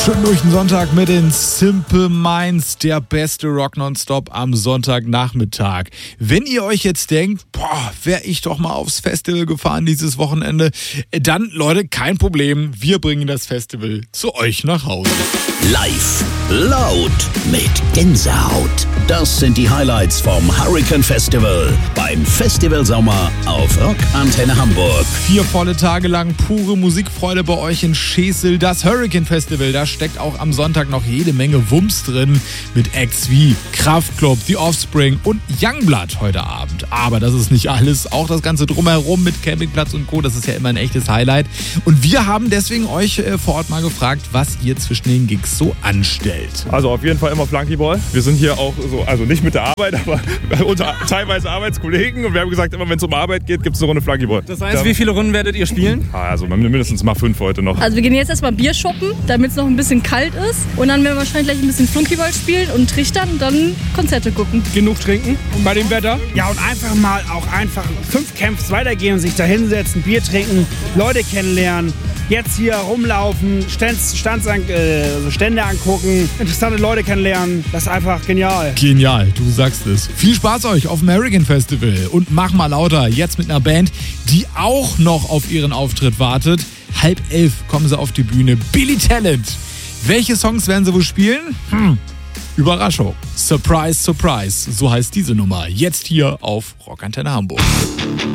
Schön durch den Sonntag mit den Simple Minds, der beste Rock nonstop am Sonntagnachmittag. Wenn ihr euch jetzt denkt, wäre ich doch mal aufs Festival gefahren dieses Wochenende, dann, Leute, kein Problem, wir bringen das Festival zu euch nach Hause. Live, laut, mit Gänsehaut. Das sind die Highlights vom Hurricane Festival beim Festival Sommer auf Rock Antenne Hamburg. 4 volle Tage lang pure Musikfreude bei euch in Schesel. Das Hurricane Festival, da steckt auch am Sonntag noch jede Menge Wumms drin mit Acts wie Kraftklub, The Offspring und Youngblood heute Abend. Aber das ist nicht alles. Auch das Ganze drumherum mit Campingplatz und Co., das ist ja immer ein echtes Highlight. Und wir haben deswegen euch vor Ort mal gefragt, was ihr zwischen den Gigs so anstellt. Also auf jeden Fall immer Flunkyball. Wir sind hier auch so, also nicht mit der Arbeit, aber unter teilweise Arbeitskollegen. Und wir haben gesagt, immer wenn es um Arbeit geht, gibt es eine Runde Flunkyball. Das heißt, wie viele Runden werdet ihr spielen? Also mindestens mal 5 heute noch. Also wir gehen jetzt erstmal Bier shoppen, damit es noch ein bisschen kalt ist. Und dann werden wir wahrscheinlich gleich ein bisschen Flunkyball spielen und trichtern und dann Konzerte gucken. Genug trinken bei dem Wetter? Ja, und einfach 5 Camps weitergehen und sich da hinsetzen, Bier trinken, Leute kennenlernen. Jetzt hier rumlaufen, Stände angucken, interessante Leute kennenlernen. Das ist einfach genial. Genial, du sagst es. Viel Spaß euch auf dem Hurricane Festival. Und mach mal lauter, jetzt mit einer Band, die auch noch auf ihren Auftritt wartet. 10:30 kommen sie auf die Bühne. Billy Talent. Welche Songs werden sie wohl spielen? Überraschung. Surprise, surprise. So heißt diese Nummer. Jetzt hier auf Rock Antenne Hamburg.